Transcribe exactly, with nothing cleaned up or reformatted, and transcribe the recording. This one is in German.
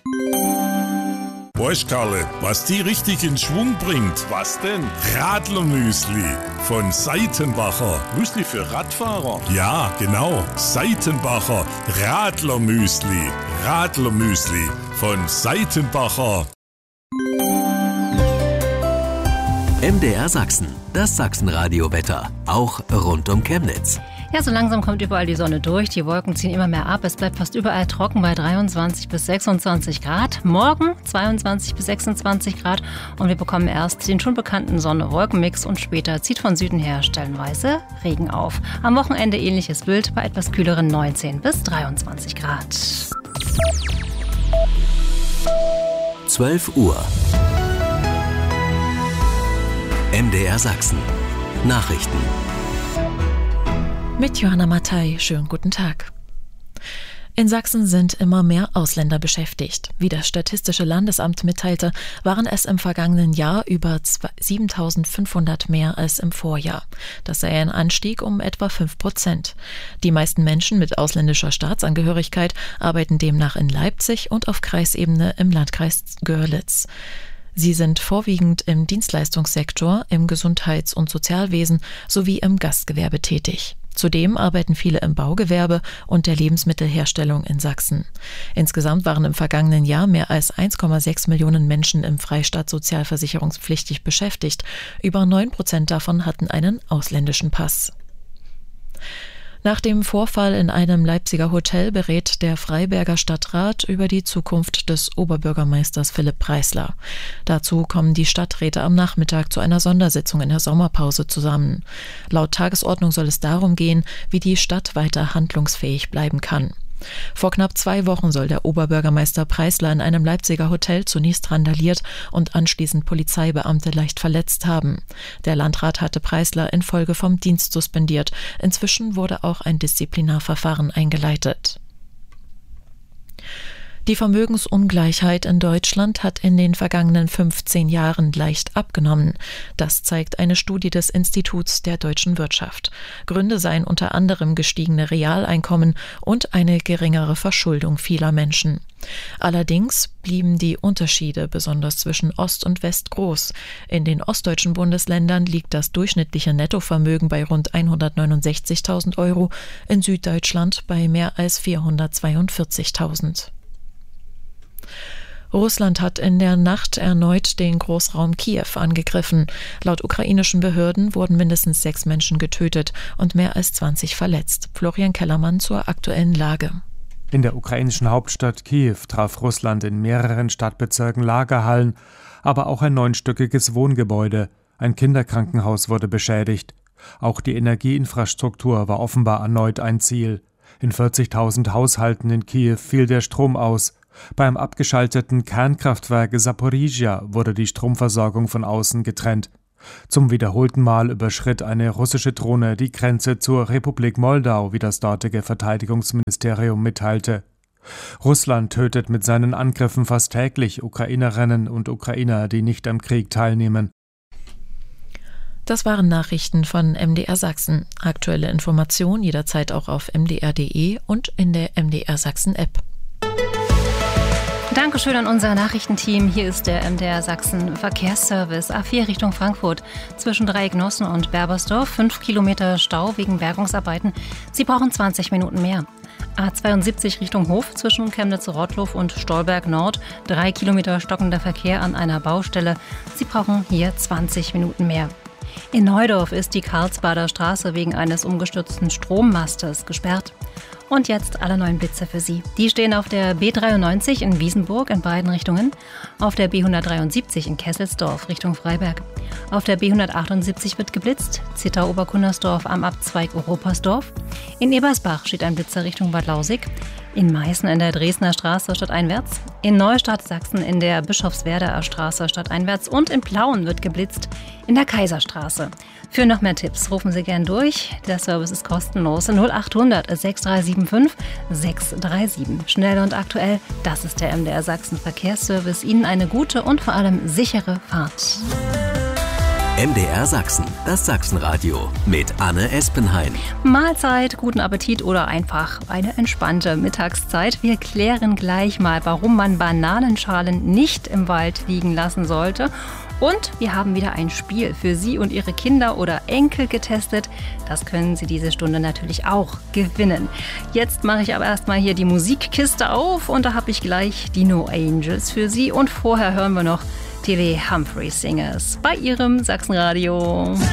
Weißt Karle, was die richtig in Schwung bringt? Was denn? Radlermüsli von Seitenbacher. Müsli für Radfahrer? Ja, genau. Seitenbacher Radlermüsli. Radlermüsli von Seitenbacher. M D R Sachsen, das Sachsenradio-Wetter, auch rund um Chemnitz. Ja, so langsam kommt überall die Sonne durch, die Wolken ziehen immer mehr ab, es bleibt fast überall trocken bei dreiundzwanzig bis sechsundzwanzig Grad. Morgen zweiundzwanzig bis sechsundzwanzig Grad und wir bekommen erst den schon bekannten Sonne-Wolken-Mix und später zieht von Süden her stellenweise Regen auf. Am Wochenende ähnliches Bild bei etwas kühleren neunzehn bis dreiundzwanzig Grad. zwölf Uhr. M D R Sachsen. Nachrichten. Mit Johanna Mattei, schönen guten Tag. In Sachsen sind immer mehr Ausländer beschäftigt. Wie das Statistische Landesamt mitteilte, waren es im vergangenen Jahr über siebentausendfünfhundert mehr als im Vorjahr. Das sei ein Anstieg um etwa fünf Prozent. Die meisten Menschen mit ausländischer Staatsangehörigkeit arbeiten demnach in Leipzig und auf Kreisebene im Landkreis Görlitz. Sie sind vorwiegend im Dienstleistungssektor, im Gesundheits- und Sozialwesen sowie im Gastgewerbe tätig. Zudem arbeiten viele im Baugewerbe und der Lebensmittelherstellung in Sachsen. Insgesamt waren im vergangenen Jahr mehr als eins Komma sechs Millionen Menschen im Freistaat sozialversicherungspflichtig beschäftigt. Über neun Prozent davon hatten einen ausländischen Pass. Nach dem Vorfall in einem Leipziger Hotel berät der Freiberger Stadtrat über die Zukunft des Oberbürgermeisters Philipp Preisler. Dazu kommen die Stadträte am Nachmittag zu einer Sondersitzung in der Sommerpause zusammen. Laut Tagesordnung soll es darum gehen, wie die Stadt weiter handlungsfähig bleiben kann. Vor knapp zwei Wochen soll der Oberbürgermeister Preisler in einem Leipziger Hotel zunächst randaliert und anschließend Polizeibeamte leicht verletzt haben. Der Landrat hatte Preisler infolge vom Dienst suspendiert. Inzwischen wurde auch ein Disziplinarverfahren eingeleitet. Die Vermögensungleichheit in Deutschland hat in den vergangenen fünfzehn Jahren leicht abgenommen. Das zeigt eine Studie des Instituts der deutschen Wirtschaft. Gründe seien unter anderem gestiegene Realeinkommen und eine geringere Verschuldung vieler Menschen. Allerdings blieben die Unterschiede besonders zwischen Ost und West groß. In den ostdeutschen Bundesländern liegt das durchschnittliche Nettovermögen bei rund hundertneunundsechzigtausend Euro, in Süddeutschland bei mehr als vierhundertzweiundvierzigtausend. Russland hat in der Nacht erneut den Großraum Kiew angegriffen. Laut ukrainischen Behörden wurden mindestens sechs Menschen getötet und mehr als zwanzig verletzt. Florian Kellermann zur aktuellen Lage. In der ukrainischen Hauptstadt Kiew traf Russland in mehreren Stadtbezirken Lagerhallen, aber auch ein neunstöckiges Wohngebäude. Ein Kinderkrankenhaus wurde beschädigt. Auch die Energieinfrastruktur war offenbar erneut ein Ziel. In vierzigtausend Haushalten in Kiew fiel der Strom aus. Beim abgeschalteten Kernkraftwerk Saporizhia wurde die Stromversorgung von außen getrennt. Zum wiederholten Mal überschritt eine russische Drohne die Grenze zur Republik Moldau, wie das dortige Verteidigungsministerium mitteilte. Russland tötet mit seinen Angriffen fast täglich Ukrainerinnen und Ukrainer, die nicht am Krieg teilnehmen. Das waren Nachrichten von M D R Sachsen. Aktuelle Informationen jederzeit auch auf m d r punkt d e und in der M D R Sachsen App. Dankeschön an unser Nachrichtenteam. Hier ist der M D R Sachsen Verkehrsservice. A vier Richtung Frankfurt zwischen Dreiecknossen und Berbersdorf. Fünf Kilometer Stau wegen Bergungsarbeiten. Sie brauchen zwanzig Minuten mehr. A zweiundsiebzig Richtung Hof zwischen Chemnitz-Rottlow und Stolberg Nord. Drei Kilometer stockender Verkehr an einer Baustelle. Sie brauchen hier zwanzig Minuten mehr. In Neudorf ist die Karlsbader Straße wegen eines umgestürzten Strommastes gesperrt. Und jetzt alle neuen Blitze für Sie. Die stehen auf der B dreiundneunzig in Wiesenburg in beiden Richtungen, auf der B hundertdreiundsiebzig in Kesselsdorf Richtung Freiberg. Auf der B hundertachtundsiebzig wird geblitzt, Zittau-Oberkunnersdorf am Abzweig Europersdorf. In Ebersbach steht ein Blitzer Richtung Bad Lausig. In Meißen in der Dresdner Straße stadteinwärts. In Neustadt Sachsen in der Bischofswerder Straße stadteinwärts. Und in Plauen wird geblitzt in der Kaiserstraße. Für noch mehr Tipps rufen Sie gern durch. Der Service ist kostenlos. null achthundert sechs drei sieben fünf sechs drei sieben. Schnell und aktuell, das ist der M D R Sachsen Verkehrsservice. Ihnen eine gute und vor allem sichere Fahrt. M D R Sachsen, das Sachsenradio mit Anne Espenhain. Mahlzeit, guten Appetit oder einfach eine entspannte Mittagszeit. Wir klären gleich mal, warum man Bananenschalen nicht im Wald liegen lassen sollte. Und wir haben wieder ein Spiel für Sie und Ihre Kinder oder Enkel getestet. Das können Sie diese Stunde natürlich auch gewinnen. Jetzt mache ich aber erstmal hier die Musikkiste auf und da habe ich gleich die No Angels für Sie. Und vorher hören wir noch Tilly Humphrey Singers bei Ihrem Sachsenradio.